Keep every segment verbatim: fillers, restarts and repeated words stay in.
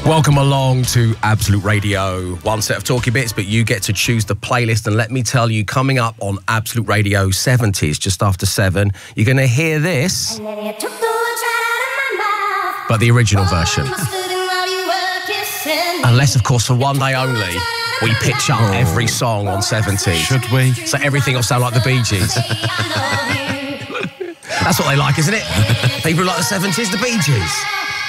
Welcome along to Absolute Radio. One set of talky bits, but you get to choose the playlist. And let me tell you, coming up on Absolute Radio seventies, just after seven, you're going to hear this, but the original version. Unless, of course, for one day only, we pitch up every song on seventy. Should we? So everything will sound like the Bee Gees. That's what they like, isn't it? People who like the seventies, the Bee Gees.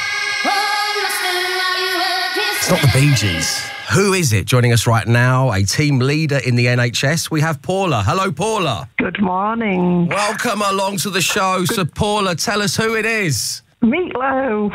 It's not the Bee Gees. Who is it joining us right now? A team leader in the N H S. We have Paula. Hello, Paula. Good morning. Welcome along to the show. So, Paula, tell us who it is. Meatloaf.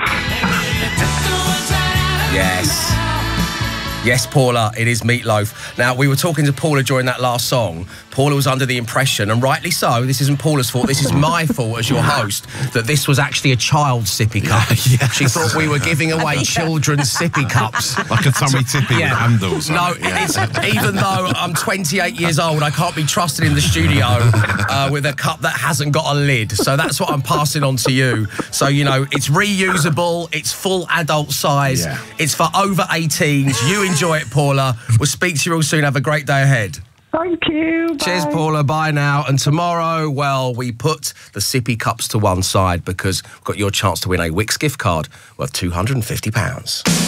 Yes. Yes, Paula, it is Meatloaf. Now, we were talking to Paula during that last song. Paula was under the impression, and rightly so, this isn't Paula's fault, this is my fault as your host, that this was actually a child's sippy cup. Yeah, yes. She thought we were giving away children's sippy cups. Like a tummy tippy Yeah. with handles. No, on it, yeah. it's, even though I'm twenty-eight years old, I can't be trusted in the studio uh, with a cup that hasn't got a lid. So that's what I'm passing on to you. So, you know, it's reusable, it's full adult size, Yeah. it's for over eighteens. You enjoy it, Paula. We'll speak to you all soon. Have a great day ahead. Thank you. Cheers, Bye. Paula. Bye now. And tomorrow, well, we put the sippy cups to one side because we've got your chance to win a Wix gift card worth two hundred and fifty pounds.